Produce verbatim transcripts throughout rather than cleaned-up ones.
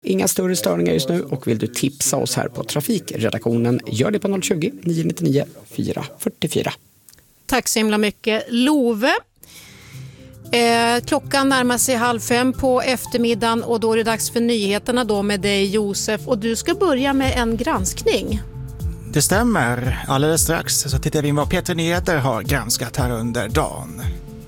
inga större störningar just nu, och vill du tipsa oss här på Trafikredaktionen, gör det på noll tjugo, nio nio nio, fyra fyra fyra. Tack så himla mycket, Love. Eh, klockan närmar sig halv fem på eftermiddagen och då är det dags för nyheterna då med dig, Josef, och du ska börja med en granskning. Det stämmer. Alldeles strax så tittar vi in vad P tre Nyheter har granskat här under dagen.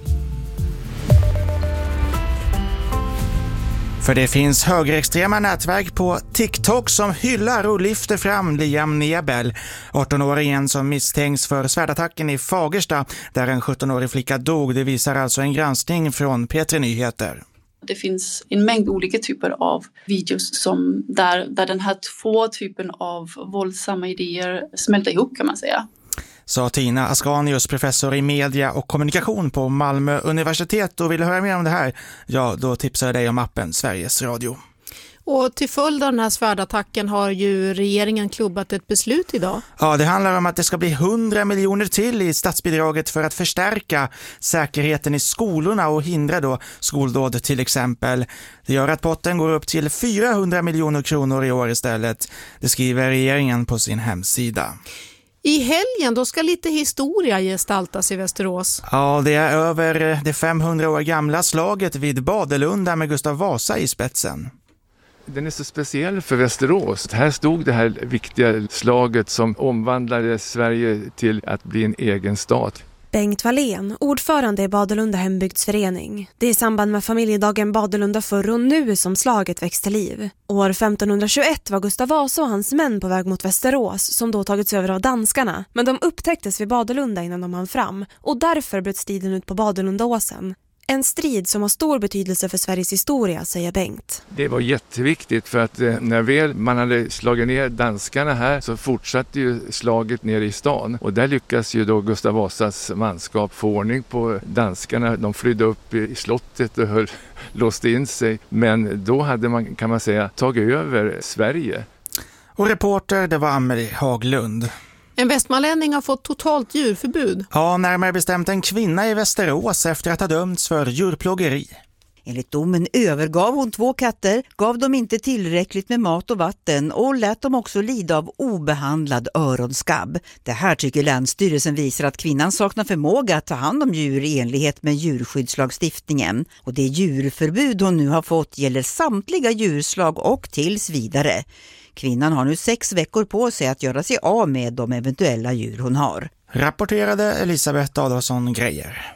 För det finns högerextrema nätverk på TikTok som hyllar och lyfter fram Liam Nebel, arton-åringen som misstänks för svärdattacken i Fagersta där en sjutton-årig flicka dog. Det visar alltså en granskning från P tre Nyheter. Det finns en mängd olika typer av videos som där, där den här två typen av våldsamma idéer smälter ihop, kan man säga. Sa Tina Ascanius, professor i media och kommunikation på Malmö universitet. Och vill du höra mer om det här? Ja, då tipsar jag dig om appen Sveriges Radio. Och till följd av den här svärdattacken har ju regeringen klubbat ett beslut idag. Ja, det handlar om att det ska bli hundra miljoner till i statsbidraget för att förstärka säkerheten i skolorna och hindra då skoldåd till exempel. Det gör att potten går upp till fyrahundra miljoner kronor i år istället. Det skriver regeringen på sin hemsida. I helgen då ska lite historia gestaltas i Västerås. Ja, det är över det femhundra år gamla slaget vid Badelunda med Gustav Vasa i spetsen. Den är så speciell för Västerås. Här stod det här viktiga slaget som omvandlade Sverige till att bli en egen stat. Bengt Wallén, ordförande i Badelunda hembygdsförening. Det är i samband med familjedagen Badelunda förr och nu som slaget växte liv. År femtonhundratjugoett var Gustav Vasa och hans män på väg mot Västerås som då tagits över av danskarna. Men de upptäcktes vid Badelunda innan de hann fram och därför bröt striden ut på Badelundaåsen. En strid som har stor betydelse för Sveriges historia, säger Bengt. Det var jätteviktigt för att eh, när väl man hade slagit ner danskarna här så fortsatte ju slaget ner i stan. Och där lyckas ju då Gustav Vasas manskap få ordning på danskarna. De flydde upp i slottet och höll, låste in sig. Men då hade man, kan man säga, tagit över Sverige. Och reporter, det var Amelie Haglund. En västmanlänning har fått totalt djurförbud. Ja, närmare bestämt en kvinna i Västerås efter att ha dömts för djurplågeri. Enligt domen övergav hon två katter, gav dem inte tillräckligt med mat och vatten och lät dem också lida av obehandlad öronskabb. Det här tycker Länsstyrelsen visar att kvinnan saknar förmåga att ta hand om djur i enlighet med djurskyddslagstiftningen. Och det djurförbud hon nu har fått gäller samtliga djurslag och tills vidare. Kvinnan har nu sex veckor på sig att göra sig av med de eventuella djur hon har. Rapporterade Elisabeth Adolfsson Grejer.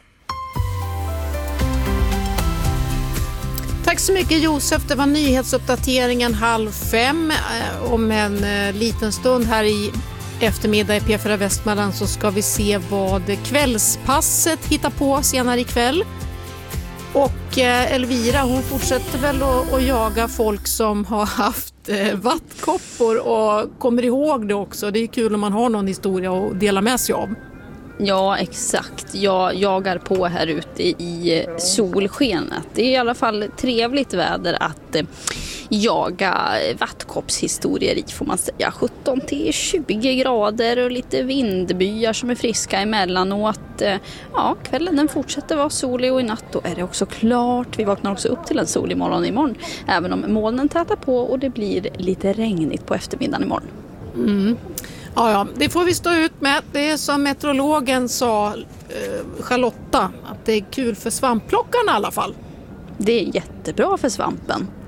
Tack så mycket, Josef. Det var nyhetsuppdateringen halv fem. Om en liten stund här i eftermiddag i P fyra Västmanland så ska vi se vad kvällspasset hittar på senare ikväll. Och Elvira, hon fortsätter väl att, att jaga folk som har haft eh, vattkoppor och kommer ihåg det också. Det är kul om man har någon historia att dela med sig av. Ja, exakt. Jag jagar på här ute i solskenet. Det är i alla fall trevligt väder att jaga vattkoppshistorier i, får man säga. sjutton till tjugo grader och lite vindbyar som är friska emellanåt. Ja, kvällen den fortsätter vara solig och i natt då är det också klart. Vi vaknar också upp till en solig morgon imorgon. Även om molnen tätar på och det blir lite regnigt på eftermiddagen imorgon. Mm. Ja, ja, det får vi stå ut med. Det är som meteorologen sa, eh, Charlotta, att det är kul för svampplockarna i alla fall. Det är jättebra för svampen.